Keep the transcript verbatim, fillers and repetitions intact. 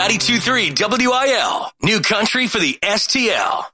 ninety-two point three W I L, New Country for the S T L.